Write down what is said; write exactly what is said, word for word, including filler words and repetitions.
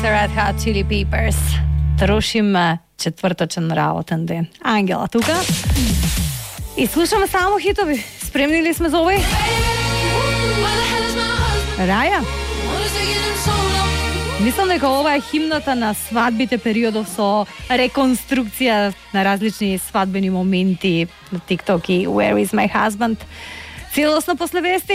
се Red Hot Chili Peppers. Трошим четврточен работен ден. Ангела тука. И слушаме само хитови. Спремни ли сме за овој? Раја? Мислам дека ова е химната на свадбите периодов со реконструкција на различни свадбени моменти на TikTok и Where is my husband? Целосно после вести.